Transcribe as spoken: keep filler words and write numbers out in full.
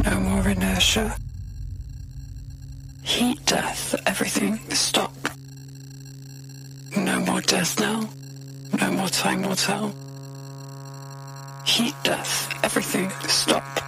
no more inertia. Heat death, everything stop. No more death now, no more time will tell. Heat death, everything stop.